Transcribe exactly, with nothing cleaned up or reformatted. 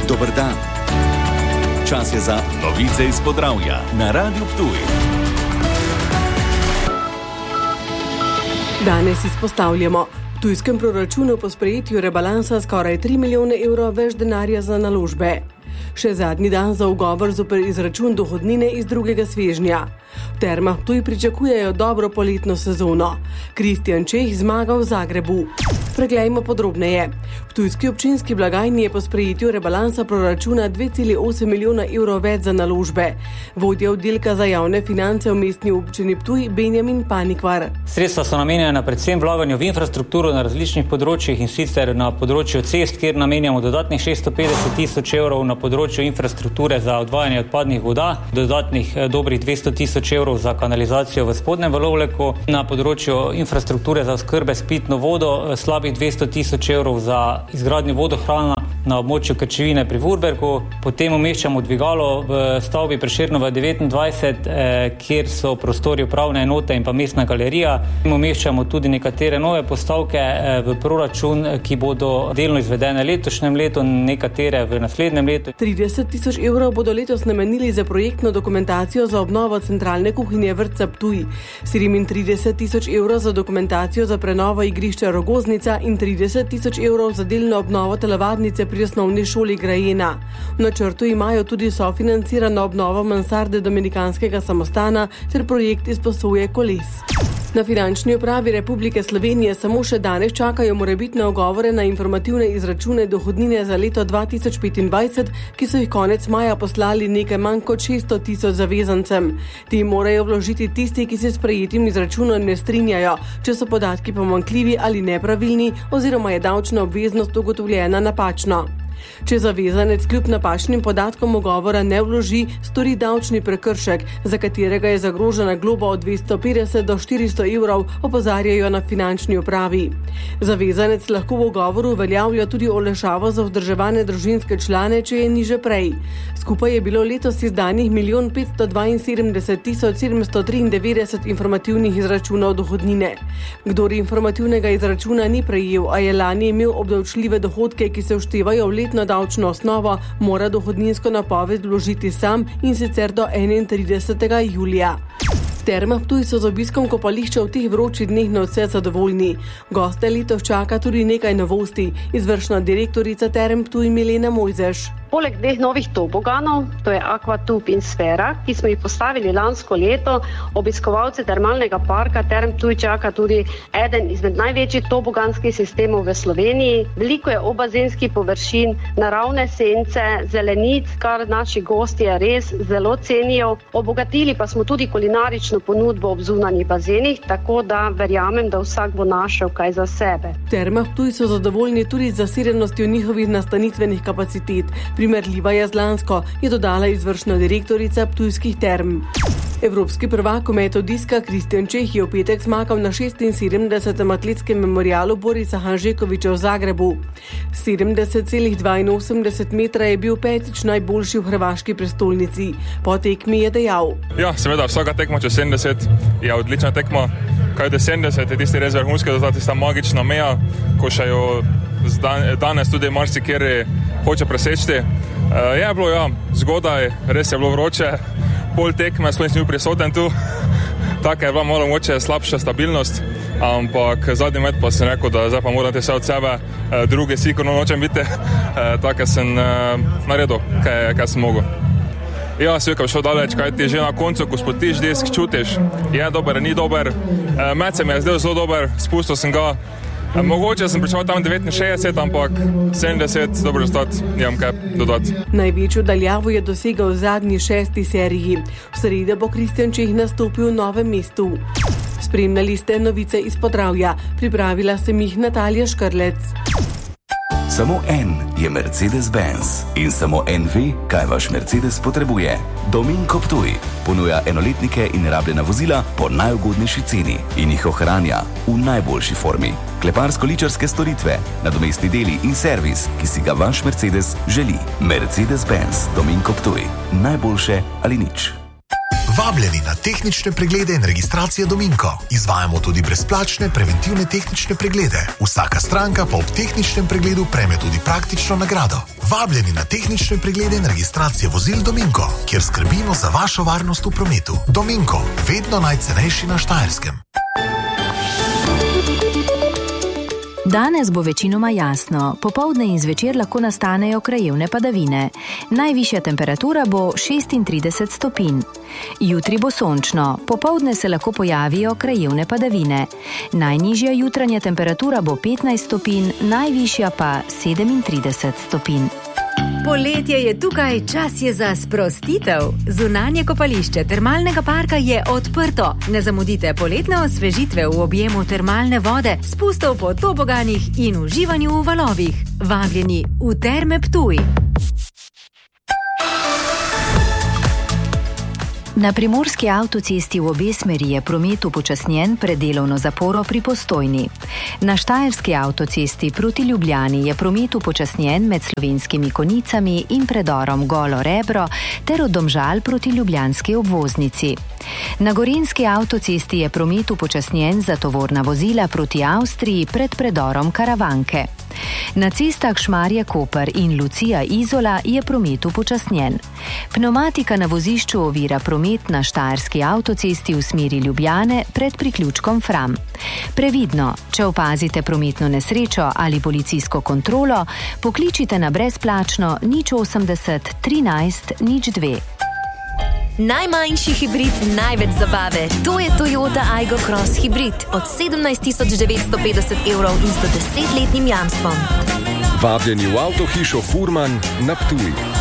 Dober dan. Čas je za novice iz Podravja na Radiu Ptuj. Danes izpostavljamo. V ptujskem proračunu po sprejetju rebalansa skoraj tri milijone evrov več denarja za naložbe. Še zadnji dan za ugovor zoper izračun dohodnine iz drugega svežnja. V Termah Ptuj pričakujejo dobro poletno sezono. Kristjan Čeh zmaga v Zagrebu. Preglejmo podrobneje. V ptujski občinski blagajni je po sprejetju rebalansa proračuna dve celi osem milijona evrov več za naložbe. Vodja oddelka za javne finance v mestni občini Ptuj Benjamin Panikvar. Sredstva so namenjena predvsem vlaganju v infrastrukturo na različnih področjih, in sicer na področju cest, kjer namenjamo dodatnih šeststo petdeset tisoč evrov, na področju infrastrukture za odvajanje odpadnih voda, dodatnih dobrih dvesto tisoč evrov za kanalizacijo v spodnjem valovleku, na področju infrastrukture za oskrbe s pitno vodo slabih dvesto tisoč evrov za izgradnjo vodohrana na območju Krčevine pri Vurbergu. Potem umeščamo dvigalo v stavbi Prešernova devetindvajset, eh, kjer so prostori upravne enote in pa mestna galerija. Umeščamo tudi nekatere nove postavke eh, v proračun, ki bodo delno izvedene letošnjem letu, nekatere v naslednjem letu. trideset tisoč evrov bodo letos namenili za projektno dokumentacijo za obnovo centralne kuhinje vrtca Ptuj, sedemintrideset tisoč evrov za dokumentacijo za prenovo igrišča Rogoznica in trideset tisoč evrov za delno obnovo telovadnice pri osnovni šoli Grajena. V načrtu imajo tudi sofinancirano obnovo mansarde dominikanskega samostana ter projekt izposoje koles. Na Finančni upravi Republike Slovenije samo še danes čakajo morebitne ugovore na informativne izračune dohodnine za leto dva tisoč petindvajset, ki so jih konec maja poslali nekaj manj kot šeststo tisoč zavezancem. Ti morajo vložiti tisti, ki se s sprejetim izračunom ne strinjajo, če so podatki pomanjkljivi ali nepravilni oziroma je davčna obveznost ugotovljena napačno. Če zavezanec kljub napačnim podatkom ugovora ne vloži, stori davčni prekršek, za katerega je zagrožena globa od dvesto petdeset do štiristo evrov, opozarjajo na Finančni upravi. Zavezanec lahko v ugovoru uveljavlja tudi olajšavo za vzdrževane družinske člane, če je ni že prej. Skupaj je bilo letos izdanih milijon petsto dvainsedemdeset tisoč sedemsto triindevetdeset informativnih izračunov dohodnine. Kdor informativnega izračuna ni prejel, a je lani imel obdavčljive dohodke, ki se vštevajo v letno davčno osnovo, mora dohodninsko napoved vložiti sam, in sicer do enaintridesetega julija. V Termah Ptuj so z obiskom kopališča v teh vročih dneh na vse zadovoljni. Goste letos čaka tudi nekaj novosti. Izvršna direktorica Term Ptuj Milena Mojzeš. Poleg dveh novih toboganov, to je Aquatub in Sfera, ki smo jih postavili lansko leto, obiskovalce termalnega parka Term Ptuj čaka tudi eden izmed največjih toboganskih sistemov v Sloveniji. Veliko je obazenskih površin, naravne sence, zelenic, kar naši gostje res zelo cenijo. Obogatili pa smo tudi kulinarično ponudbo ob zunanjih bazenih, tako da verjamem, da vsak bo našel kaj za sebe. V Termah Ptuj so zadovoljni tudi z zasedenostjo njihovih nastanitvenih kapacitet. Primerljiva je z lansko, je dodala izvršna direktorica Ptujskih term. Evropski prvak metodiska Kristjan Čeh je v petek zmagal na šestinsedemdesetem atletskem memorialu Borisa Hanžekoviča v Zagrebu. sedemdeset celih dvainosemdeset metra je bil petič najboljši v hrvaški prestolnici. Po tekmi je dejal: Ja, seveda, vsaka tekma čez sedemdeset je odlična tekma. Kaj je sedemdeset, je tisti res vrhunski, da je tista magična meja, ko še jo danes tudi marsikjer hoče preseči. Je bilo, ja, zgodaj, res je bilo vroče, pol tekme, sploh nisem bil prisoten tu, tako je bila malo moče slabša stabilnost, ampak zadnji met pa sem rekel, da zdaj pa moram vse od sebe, drugi sigurno nočem biti, tako sem naredil, kaj, kaj sem mogel. Ja, seveda šel daleč, kaj ti že na koncu, ko spotiš disk, čutiš, je dober, ni dober, med se mi je zdel zelo dober, spustil sem ga. Mogoče sem pričal tam devetinšestdeset, ampak sedemdeset, dobro rezultat, nimam kaj dodati. Največjo daljavo je dosegal v zadnji šesti seriji. V sredo bo Kristjan Čeh nastopil v Novem mestu. Spremljali ste novice iz Podravja. Pripravila sem jih Natalija Škrlec. Samo en je Mercedes-Benz in samo en ve, kaj vaš Mercedes potrebuje. Dominko Ptuj ponuja enoletnike in rabljena vozila po najugodnejši ceni in jih ohranja v najboljši formi. Kleparsko-ličarske storitve, nadomestni deli in servis, ki si ga vaš Mercedes želi. Mercedes-Benz Dominko Ptuj. Najboljše ali nič. Vabljeni na tehnične preglede in registracije Dominko. Izvajamo tudi brezplačne preventivne tehnične preglede. Vsaka stranka pa ob tehničnem pregledu prejme tudi praktično nagrado. Vabljeni na tehnične preglede in registracije vozil Dominko, kjer skrbimo za vašo varnost v prometu. Dominko, vedno najcenejši na Štajerskem. Danes bo večinoma jasno, popoldne in zvečer lahko nastanejo krajevne padavine. Najvišja temperatura bo šestintrideset stopinj. Jutri bo sončno, popoldne se lahko pojavijo krajevne padavine. Najnižja jutranja temperatura bo petnajst stopinj, najvišja pa sedemintrideset stopinj. Poletje je tukaj, čas je za sprostitev. Zunanje kopališče termalnega parka je odprto. Ne zamudite poletne osvežitve v objemu termalne vode, spustov po toboganih in uživanju v valovih. Vabljeni v Terme Ptuj. Na primorski avtocesti v obe smeri je promet upočasnjen pred delovno zaporo pri Postojni. Na štajerski avtocesti proti Ljubljani je promet upočasnjen med Slovenskimi Konicami in predorom Golo Rebro ter od Domžal proti ljubljanski obvoznici. Na gorenjski avtocesti je promet upočasnjen za tovorna vozila proti Avstriji pred predorom Karavanke. Na cestah Šmarje-Koper in Lucija-Izola je promet upočasnjen. Pneumatika na vozišču ovira promet na štajerski avtocesti v smeri Ljubljane pred priključkom Fram. Previdno, če opazite prometno nesrečo ali policijsko kontrolo, pokličite na brezplačno nič osemdeset trinajst nič dve. Najmanjši hibrid, največ zabave. To je Toyota Aygo Cross hibrid od sedemnajst tisoč devetsto petdeset evrov in sto deset letnim jamstvom. Vabljeni v avtohišo Furman na Ptuj.